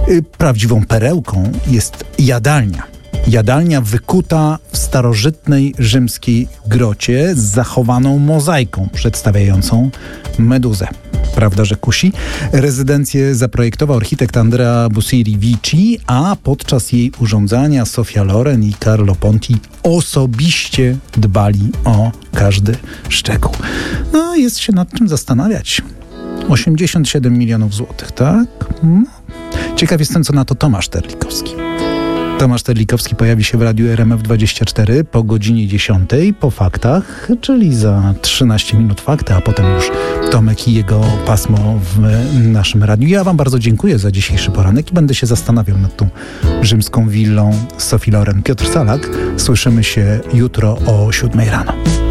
Prawdziwą perełką jest jadalnia. Jadalnia wykuta w starożytnej rzymskiej grocie z zachowaną mozaiką przedstawiającą meduzę. Prawda, że kusi? Rezydencję zaprojektował architekt Andrea Bussiri-Vici, a podczas jej urządzania Sofia Loren i Carlo Ponti osobiście dbali o każdy szczegół. No, jest się nad czym zastanawiać. 87 milionów złotych, tak? No. Ciekaw jestem, co na to Tomasz Terlikowski. Tomasz Terlikowski pojawi się w Radiu RMF24 po godzinie 10, po faktach, czyli za 13 minut fakty, a potem już Tomek i jego pasmo w naszym radiu. Ja wam bardzo dziękuję za dzisiejszy poranek i będę się zastanawiał nad tą rzymską willą Sofii Loren. Piotr Salak, słyszymy się jutro o 7 rano.